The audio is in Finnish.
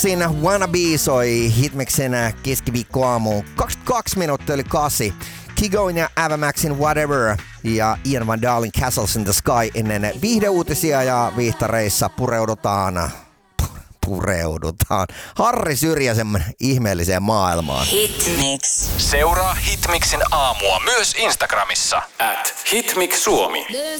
Siinä Wannabe soi Hitmixin keskiviikkoaamuun 22 minuuttia yli 8. Kigoin ja Ava Maxin Whatever ja Ian Van Dalen Castles in the Sky ennen viihdeuutisia ja viihtareissa pureudutaan Harri Syrjäsen ihmeelliseen maailmaan. Hitmix. Seuraa Hitmixin aamua myös Instagramissa @hitmixsuomi.